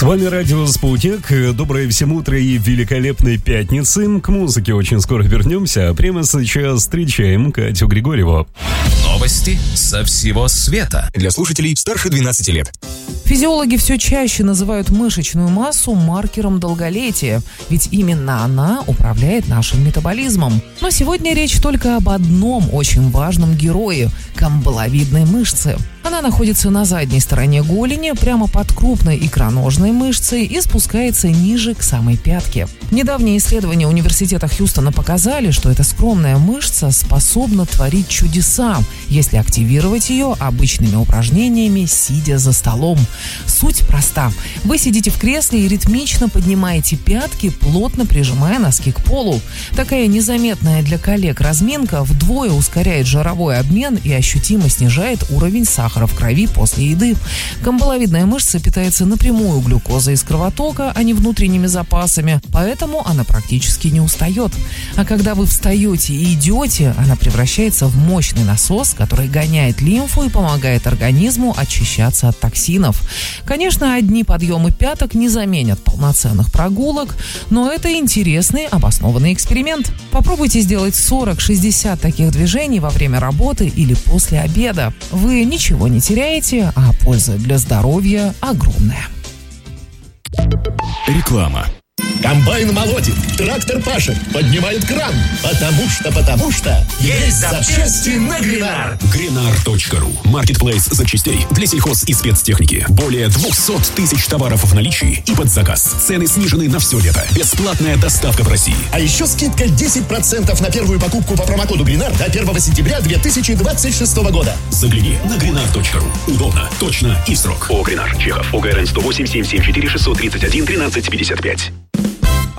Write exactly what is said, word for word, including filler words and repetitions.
С вами радио «Спутник». Доброе всем утро и великолепной пятницы. К музыке очень скоро вернемся, а прямо сейчас встречаем Катю Григорьеву. Новости со всего света. Для слушателей старше двенадцати лет. Физиологи все чаще называют мышечную массу маркером долголетия, ведь именно она управляет нашим метаболизмом. Но сегодня речь только об одном очень важном герое – камбаловидной мышце. Она находится на задней стороне голени, прямо под крупной икроножной мышцей и спускается ниже к самой пятке. Недавние исследования университета Хьюстона показали, что эта скромная мышца способна творить чудеса, если активировать ее обычными упражнениями, сидя за столом. Суть проста. Вы сидите в кресле и ритмично поднимаете пятки, плотно прижимая носки к полу. Такая незаметная для коллег разминка вдвое ускоряет жировой обмен и ощутимо снижает уровень сахара в крови после еды. Камбаловидная мышца питается напрямую глюкозой из кровотока, а не внутренними запасами, поэтому она практически не устает. А когда вы встаете и идете, она превращается в мощный насос, который гоняет лимфу и помогает организму очищаться от токсинов. Конечно, одни подъемы пяток не заменят полноценных прогулок, но это интересный обоснованный эксперимент. Попробуйте сделать сорок-шестьдесят таких движений во время работы или после обеда. Вы ничего не теряете, а польза для здоровья огромная. Реклама. Комбайн молотит, трактор пашет, поднимает кран, потому что, потому что есть запчасти на Гринар. Гринар точка ру. Маркетплейс запчастей для сельхоз и спецтехники. Более двести тысяч товаров в наличии и под заказ. Цены снижены на все лето. Бесплатная доставка в России. А еще скидка десять процентов на первую покупку по промокоду Гринар до первого сентября две тысячи двадцать шестого года. Загляни на гринар точка ру. Удобно, точно и в срок. ООО «Гринар», Чехов, ОГРН сто восемь семь семь четыре шестьсот тридцать один тринадцать пятьдесят пять.